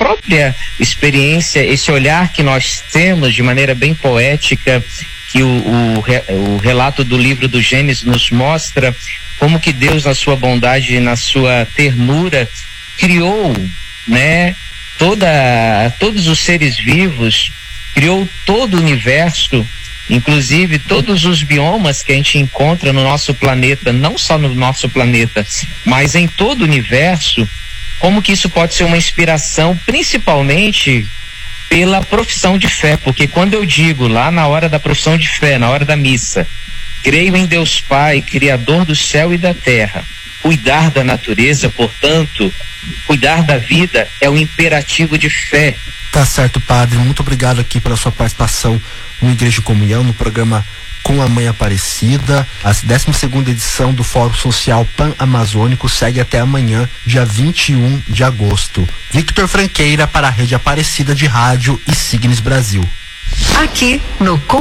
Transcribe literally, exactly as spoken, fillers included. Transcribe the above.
própria experiência, esse olhar que nós temos de maneira bem poética, que o, o, o relato do livro do Gênesis nos mostra como que Deus, na sua bondade e na sua ternura, criou, né, toda, todos os seres vivos, criou todo o universo, inclusive todos os biomas que a gente encontra no nosso planeta, não só no nosso planeta, mas em todo o universo. Como que isso pode ser uma inspiração, principalmente pela profissão de fé, porque quando eu digo lá na hora da profissão de fé, na hora da missa, creio em Deus Pai, Criador do céu e da terra, cuidar da natureza, portanto, cuidar da vida é um imperativo de fé. Tá certo, padre, muito obrigado aqui pela sua participação no Igreja e Comunhão, no programa Com a Mãe Aparecida. A décima segunda edição do Fórum Social Pan-Amazônico segue até amanhã, dia vinte e um de agosto. Victor Franqueira para a Rede Aparecida de Rádio e Signes Brasil. Aqui no